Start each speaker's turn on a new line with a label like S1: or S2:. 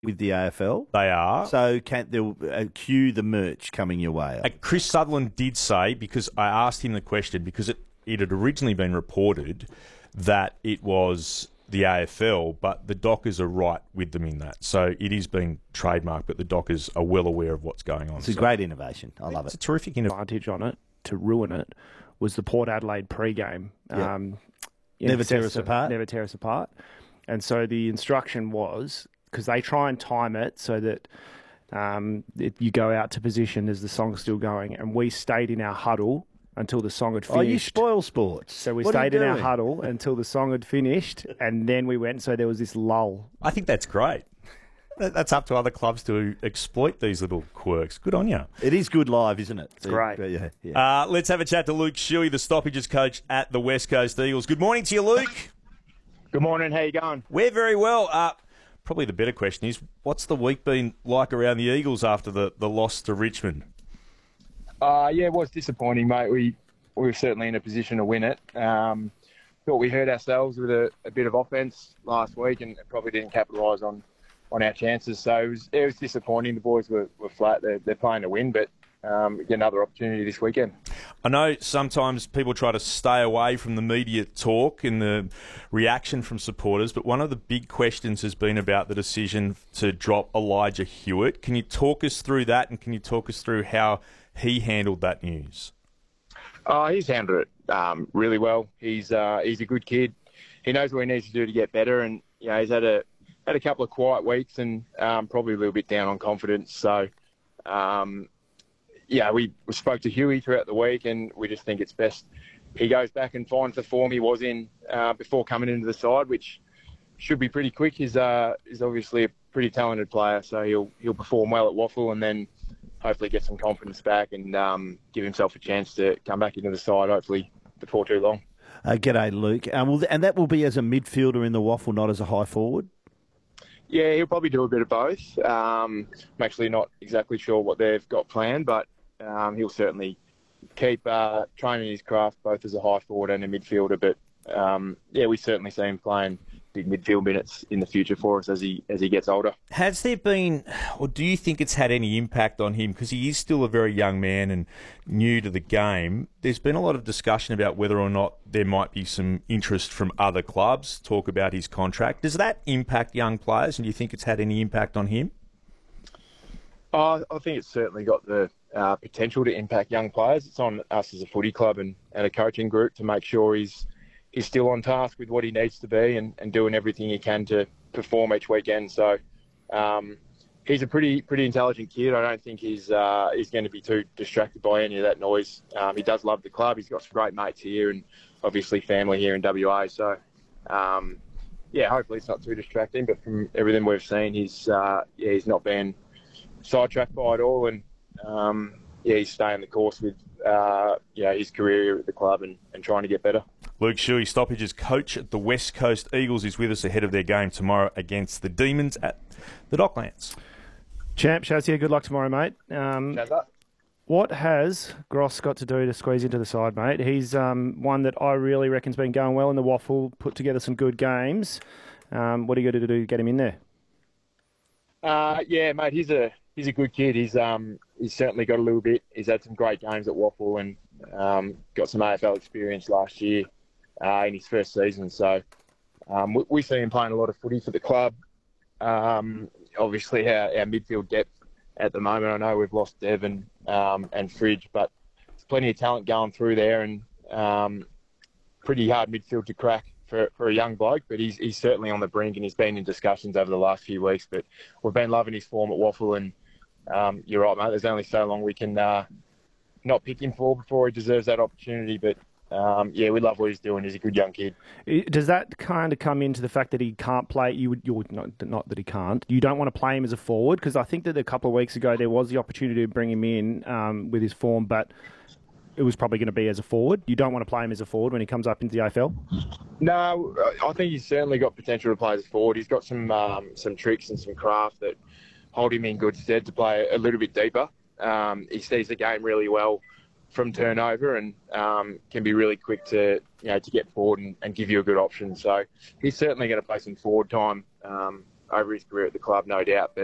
S1: with the AFL.
S2: They are.
S1: So they'll cue the merch coming your way.
S2: Chris Sutherland did say, because I asked him the question, because it had originally been reported that it was the AFL, but the Dockers are right with them in that. So it is being trademarked, but the Dockers are well aware of what's going on.
S1: It's a great innovation. I love it.
S2: It's a terrific
S3: advantage on it to ruin it was the Port Adelaide pre-game.
S1: Yeah. Never tear us apart.
S3: Never tear us apart. And so the instruction was, because they try and time it so that you go out to position as the song's still going, and we stayed in our huddle until the song had finished.
S1: Oh, you spoil sports.
S3: So we stayed in our huddle until the song had finished, and then we went, so there was this lull.
S2: I think that's great. That's up to other clubs to exploit these little quirks. Good on you.
S1: It is good live, isn't it?
S3: It's great.
S1: Yeah.
S2: Let's have a chat to Luke Shuey, the stoppages coach at the West Coast Eagles. Good morning to you, Luke.
S4: Good morning. How you going?
S2: We're very well. Probably the better question is, what's the week been like around the Eagles after the loss to Richmond?
S4: Yeah, it was disappointing, mate. We were certainly in a position to win it. Thought we hurt ourselves with a bit of offence last week and probably didn't capitalise on our chances. So it was disappointing. The boys were flat. They're playing to win, but we get another opportunity this weekend.
S2: I know sometimes people try to stay away from the media talk and the reaction from supporters, but one of the big questions has been about the decision to drop Elijah Hewitt. Can you talk us through that, and can you talk us through how he handled that news?
S4: He's handled it really well. He's a good kid. He knows what he needs to do to get better, and he's had a couple of quiet weeks and probably a little bit down on confidence. So, we spoke to Huey throughout the week, and we just think it's best he goes back and finds the form he was in before coming into the side, which should be pretty quick. He's obviously a pretty talented player, so he'll perform well at Waffle and then hopefully get some confidence back and give himself a chance to come back into the side, hopefully before too long.
S1: G'day, Luke. And that will be as a midfielder in the Waffle, not as a high forward?
S4: Yeah, he'll probably do a bit of both. I'm actually not exactly sure what they've got planned, but he'll certainly keep training his craft both as a high forward and a midfielder. But we certainly see him playing big midfield minutes in the future for us as he gets older.
S2: Has there been, or do you think it's had any impact on him? Because he is still a very young man and new to the game. There's been a lot of discussion about whether or not there might be some interest from other clubs, talk about his contract. Does that impact young players, and do you think it's had any impact on him?
S4: I think it's certainly got the potential to impact young players. It's on us as a footy club and a coaching group to make sure he's still on task with what he needs to be and doing everything he can to perform each weekend. So he's a pretty intelligent kid. I don't think he's going to be too distracted by any of that noise. He does love the club. He's got some great mates here and obviously family here in WA. So, hopefully it's not too distracting. But from everything we've seen, he's not been sidetracked by it all. And, he's staying the course with his career at the club and trying to get better.
S2: Luke Shuey, stoppages coach at the West Coast Eagles, is with us ahead of their game tomorrow against the Demons at the Docklands.
S3: Champ, Shaz here. Good luck tomorrow, mate.
S4: Shaz up.
S3: What has Gross got to do to squeeze into the side, mate? He's one that I really reckon's been going well in the Waffle, put together some good games. What are you going to do to get him in there?
S4: Mate, he's a good kid. He's certainly got a little bit. He's had some great games at Waffle and got some AFL experience last year in his first season. So we see him playing a lot of footy for the club. Obviously, our midfield depth at the moment, I know we've lost Devon and Fridge, but there's plenty of talent going through there and pretty hard midfield to crack for a young bloke, but he's certainly on the brink and he's been in discussions over the last few weeks. But we've been loving his form at Waffle and you're right, mate, there's only so long we can not pick him for before he deserves that opportunity. But we love what he's doing. He's a good young kid.
S3: Does that kind of come into the fact that he can't play? You're not that he can't. You don't want to play him as a forward, because I think that a couple of weeks ago there was the opportunity to bring him in with his form, but it was probably going to be as a forward. You don't want to play him as a forward when he comes up into the AFL?
S4: No, I think he's certainly got potential to play as a forward. He's got some tricks and some craft that hold him in good stead to play a little bit deeper. He sees the game really well from turnover and can be really quick to get forward and give you a good option. So he's certainly going to play some forward time over his career at the club, no doubt.